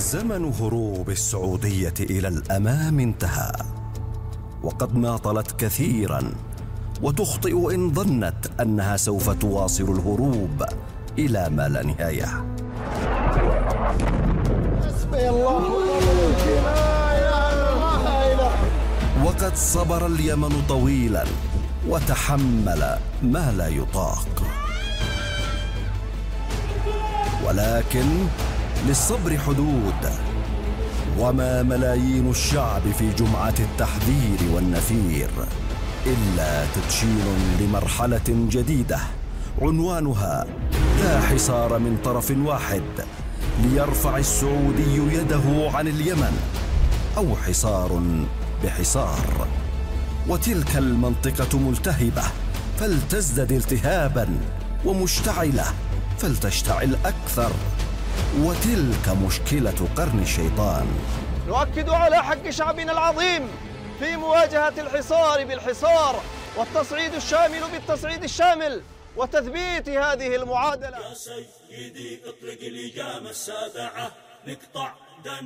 زمن هروب السعودية إلى الأمام انتهى، وقد ماطلت كثيراً وتخطئ إن ظنت أنها سوف تواصل الهروب إلى ما لا نهاية. حسبي الله ونعم الوكيل. وقد صبر اليمن طويلاً وتحمل ما لا يطاق، ولكن للصبر حدود، وما ملايين الشعب في جمعة التحذير والنفير إلا تدشين لمرحلة جديدة عنوانها لا حصار من طرف واحد ليرفع السعودي يده عن اليمن، أو حصار بحصار. وتلك المنطقة ملتهبة فلتزدد التهابا، ومشتعلة فلتشتعل أكثر، وتلك مشكلة قرن الشيطان. نؤكد على حق شعبنا العظيم في مواجهة الحصار بالحصار، والتصعيد الشامل بالتصعيد الشامل، وتثبيت هذه المعادلة. يا سيدي اطلق لجام السابعة نقطع دم